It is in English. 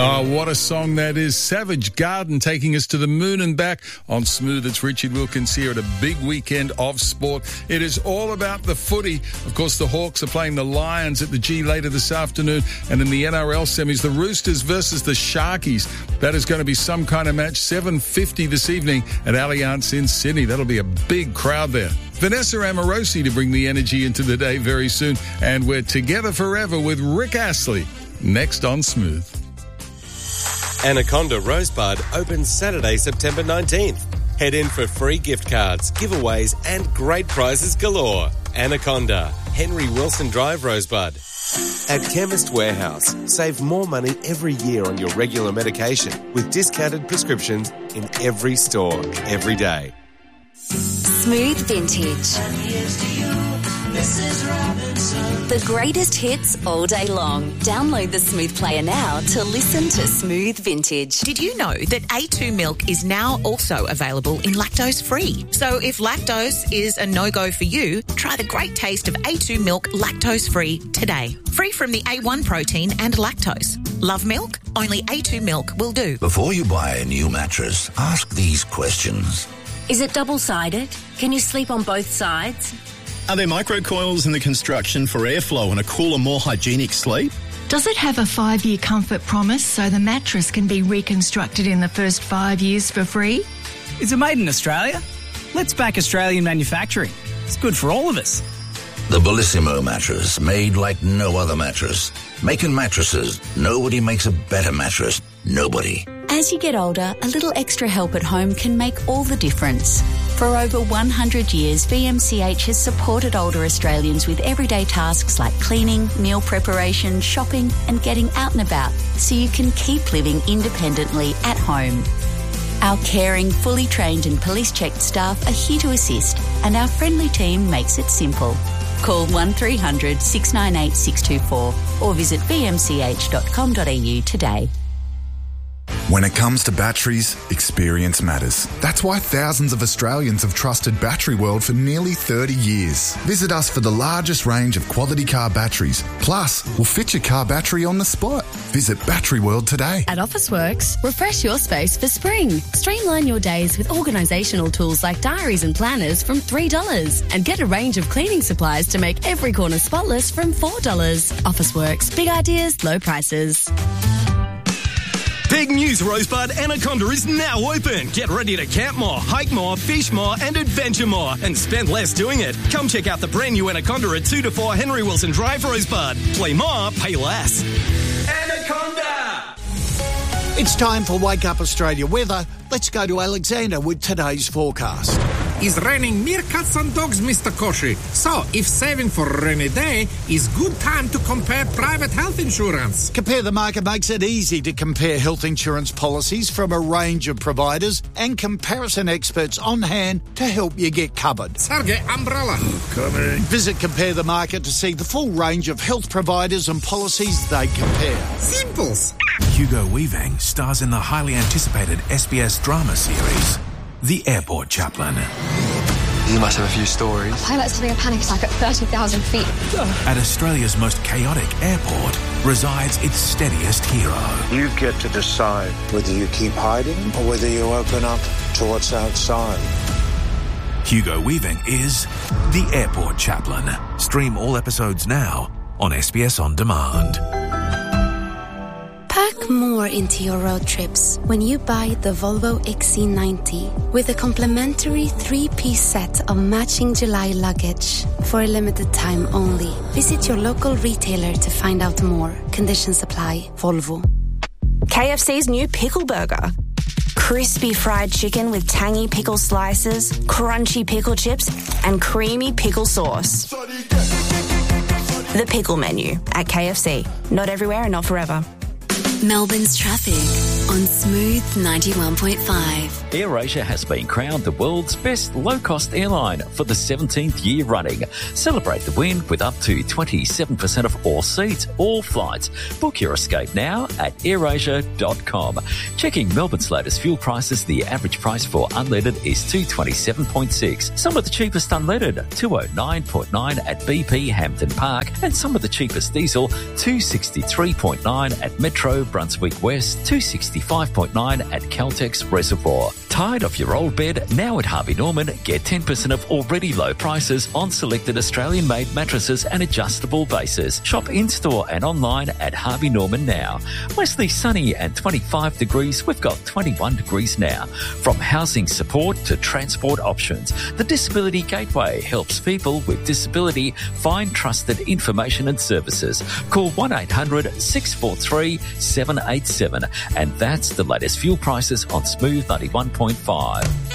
Oh, what a song that is. Savage Garden taking us to the moon and back on Smooth. It's Richard Wilkins here at a big weekend of sport. It is all about the footy. Of course, the Hawks are playing the Lions at the G later this afternoon. And in the NRL semis, the Roosters versus the Sharkies. That is going to be some kind of match. 7:50 this evening at Allianz in Sydney. That'll be a big crowd there. Vanessa Amorosi to bring the energy into the day very soon. And we're together forever with Rick Astley. Next on Smooth. Anaconda Rosebud opens Saturday, September 19th. Head in for free gift cards, giveaways and great prizes galore. Anaconda, Henry Wilson Drive, Rosebud. At Chemist Warehouse, save more money every year on your regular medication with discounted prescriptions in every store, every day. Smooth Vintage. The greatest hits all day long. Download the Smooth Player now to listen to Smooth Vintage. Did you know that A2 milk is now also available in lactose-free? So if lactose is a no-go for you, try the great taste of A2 milk lactose-free today. Free from the A1 protein and lactose. Love milk? Only A2 milk will do. Before you buy a new mattress, ask these questions. Is it double-sided? Can you sleep on both sides? Are there microcoils in the construction for airflow and a cooler, more hygienic sleep? Does it have a 5-year comfort promise so the mattress can be reconstructed in the first 5 years for free? Is it made in Australia? Let's back Australian manufacturing. It's good for all of us. The Bellissimo mattress, made like no other mattress. Making mattresses, nobody makes a better mattress. Nobody. As you get older, a little extra help at home can make all the difference. For over 100 years, VMCH has supported older Australians with everyday tasks like cleaning, meal preparation, shopping and getting out and about so you can keep living independently at home. Our caring, fully trained and police-checked staff are here to assist and our friendly team makes it simple. Call 1300 698 624 or visit vmch.com.au today. When it comes to batteries, experience matters. That's why thousands of Australians have trusted Battery World for nearly 30 years. Visit us for the largest range of quality car batteries. Plus, we'll fit your car battery on the spot. Visit Battery World today. At Officeworks, refresh your space for spring. Streamline your days with organisational tools like diaries and planners from $3 and get a range of cleaning supplies to make every corner spotless from $4. Officeworks, big ideas, low prices. Big news, Rosebud. Anaconda is now open. Get ready to camp more, hike more, fish more and adventure more and spend less doing it. Come check out the brand new Anaconda at 2 to 4 Henry Wilson Drive, Rosebud. Play more, pay less. Anaconda! It's time for Wake Up Australia weather. Let's go to Alexander with today's forecast. It's raining meerkats and dogs, Mr. Koshi. So, if saving for a rainy day is good time to compare private health insurance. Compare the Market makes it easy to compare health insurance policies from a range of providers and comparison experts on hand to help you get covered. Sergey Umbrella. Coming. Visit Compare the Market to see the full range of health providers and policies they compare. Simples. Hugo Weaving stars in the highly anticipated SBS drama series, The Airport Chaplain. You must have a few stories. Pilot's having a panic attack at 30,000 feet. At Australia's most chaotic airport resides its steadiest hero. You get to decide whether you keep hiding or whether you open up to what's outside. Hugo Weaving is The Airport Chaplain. Stream all episodes now on SBS On Demand. Pack more into your road trips when you buy the Volvo XC90 with a complimentary 3-piece set of matching July luggage for a limited time only. Visit your local retailer to find out more. Conditions apply. Volvo. KFC's new pickle burger. Crispy fried chicken with tangy pickle slices, crunchy pickle chips, and creamy pickle sauce. The pickle menu at KFC. Not everywhere and not forever. Melbourne's traffic on Smooth 91.5. AirAsia has been crowned the world's best low-cost airline for the 17th year running. Celebrate the win with up to 27% off all seats, all flights. Book your escape now at airasia.com. Checking Melbourne's latest fuel prices, the average price for unleaded is $227.6. Some of the cheapest unleaded, $209.9 at BP Hampton Park, and some of the cheapest diesel, $263.9 at Metro Brunswick West, $265.9 at Caltex Reservoir. Tired of your old bed? Now at Harvey Norman, get 10% off already low prices on selected Australian-made mattresses and adjustable bases. Shop in-store and online at Harvey Norman now. Mostly sunny and 25 degrees. We've got 21 degrees now. From housing support to transport options, the Disability Gateway helps people with disability find trusted information and services. Call 1-800-643-787. And that's the latest fuel prices on Smooth 91.5.